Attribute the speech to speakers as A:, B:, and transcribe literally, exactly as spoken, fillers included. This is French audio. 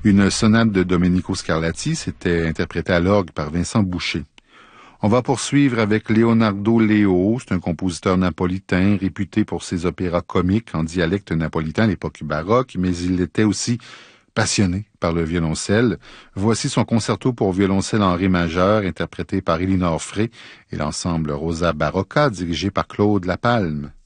A: Une sonate de Domenico Scarlatti, c'était interprété à l'orgue par Vincent Boucher. On va poursuivre avec Leonardo Leo, c'est un compositeur napolitain réputé pour ses opéras comiques en dialecte napolitain à l'époque baroque, mais il était aussi passionné par le violoncelle. Voici son concerto pour violoncelle en ré majeur, interprété par Elinor Frey et l'ensemble Rosa Barocca, dirigé par Claude Lapalme.